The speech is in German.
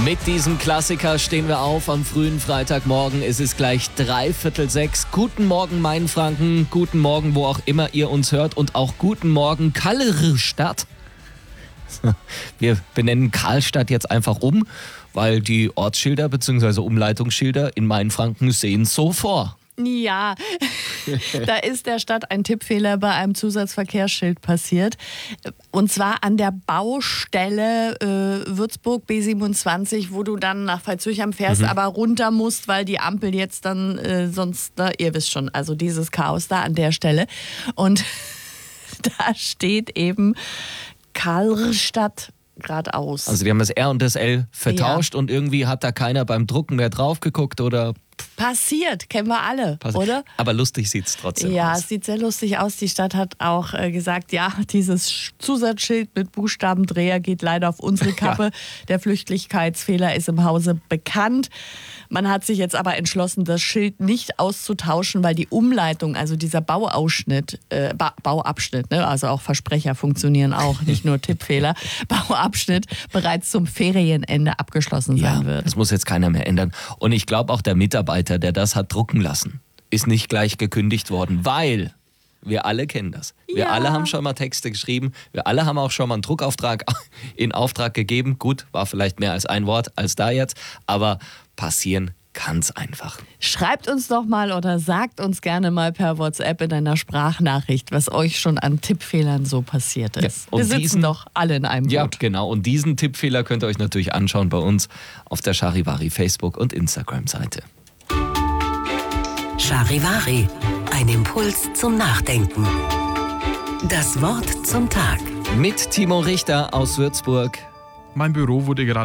Mit diesem Klassiker stehen wir auf am frühen Freitagmorgen. Es ist gleich 5:45. Guten Morgen Mainfranken, guten Morgen, wo auch immer ihr uns hört und auch guten Morgen Karlstadt. Wir benennen Karlstadt jetzt einfach um, weil die Ortsschilder bzw. Umleitungsschilder in Mainfranken sehen so vor. Ja, da ist der Stadt ein Tippfehler bei einem Zusatzverkehrsschild passiert. Und zwar an der Baustelle Würzburg B27, wo du dann nach Veitshöchheim fährst, aber runter musst, weil die Ampel jetzt dann sonst, ihr wisst schon, also dieses Chaos da an der Stelle. Und da steht eben Karlstadt geradeaus. Also die haben das R und das L vertauscht und irgendwie hat da keiner beim Drucken mehr drauf geguckt oder... Passiert, kennen wir alle, oder? Aber lustig sieht es trotzdem aus. Ja, es sieht sehr lustig aus. Die Stadt hat auch gesagt, ja, dieses Zusatzschild mit Buchstabendreher geht leider auf unsere Kappe. Ja. Der Flüchtigkeitsfehler ist im Hause bekannt. Man hat sich jetzt aber entschlossen, das Schild nicht auszutauschen, weil die Umleitung, also dieser Bauabschnitt, ne, also auch Versprecher funktionieren auch, nicht nur Tippfehler, Bauabschnitt bereits zum Ferienende abgeschlossen sein wird. Das muss jetzt keiner mehr ändern. Und ich glaube auch der Mitarbeiter, der das hat drucken lassen, ist nicht gleich gekündigt worden, weil wir alle kennen das. Wir alle haben schon mal Texte geschrieben, wir alle haben auch schon mal einen Druckauftrag in Auftrag gegeben. Gut, war vielleicht mehr als ein Wort als da jetzt, aber passieren kann's einfach. Schreibt uns doch mal oder sagt uns gerne mal per WhatsApp in einer Sprachnachricht, was euch schon an Tippfehlern so passiert ist. Ja, wir sitzen doch alle in einem Boot. Ja, genau. Und diesen Tippfehler könnt ihr euch natürlich anschauen bei uns auf der Charivari Facebook- und Instagram-Seite. Charivari, ein Impuls zum Nachdenken. Das Wort zum Tag. Mit Timo Richter aus Würzburg. Mein Büro wurde gerade